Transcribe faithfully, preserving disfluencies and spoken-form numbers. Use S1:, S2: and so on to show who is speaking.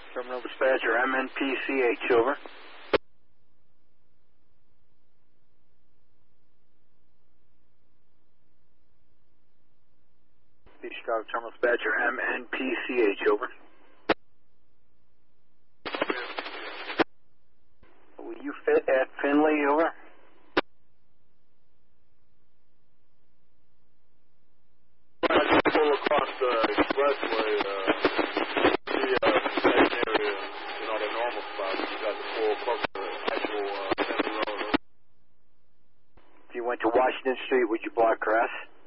S1: Terminal Dispatcher, M N P C H, over. Chicago Terminal Dispatcher, M N P C H, over. Will you fit at Finley, over?
S2: I just pull across the expressway, uh, the uh, station area, you know, the normal spot. You got the full across the actual uh, Finley Road.
S1: If you went to Washington Street, would you block grass?